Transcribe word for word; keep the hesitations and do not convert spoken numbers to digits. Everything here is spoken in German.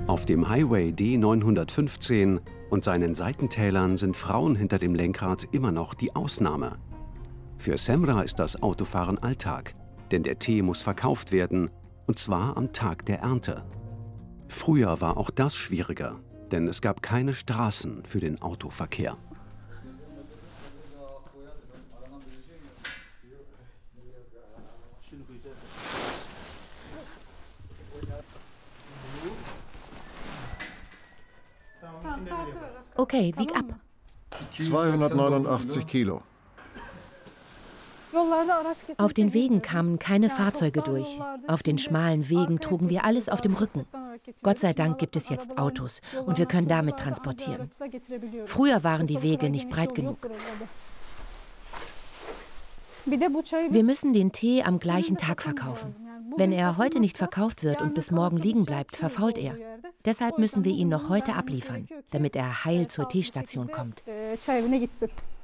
Auf dem Highway D neunhundertfünfzehn und seinen Seitentälern sind Frauen hinter dem Lenkrad immer noch die Ausnahme. Für Semra ist das Autofahren Alltag, denn der Tee muss verkauft werden, und zwar am Tag der Ernte. Früher war auch das schwieriger, denn es gab keine Straßen für den Autoverkehr. Okay, wieg ab. zweihundertneunundachtzig Kilo. Auf den Wegen kamen keine Fahrzeuge durch. Auf den schmalen Wegen trugen wir alles auf dem Rücken. Gott sei Dank gibt es jetzt Autos und wir können damit transportieren. Früher waren die Wege nicht breit genug. Wir müssen den Tee am gleichen Tag verkaufen. Wenn er heute nicht verkauft wird und bis morgen liegen bleibt, verfault er. Deshalb müssen wir ihn noch heute abliefern, damit er heil zur Teestation kommt.